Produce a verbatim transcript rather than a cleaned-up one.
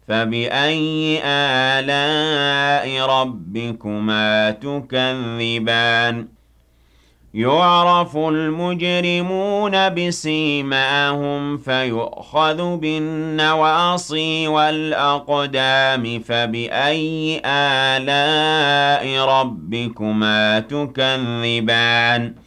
فَبِأَيِّ آلَاءِ رَبِّكُمَا تُكَذِّبَانِ يُعْرَفُ الْمُجْرِمُونَ بِسِيمَاهُمْ فَيُؤْخَذُ بِالنَّوَاصِي وَالْأَقْدَامِ فَبِأَيِّ آلَاءِ رَبِّكُمَا تُكَذِّبَانِ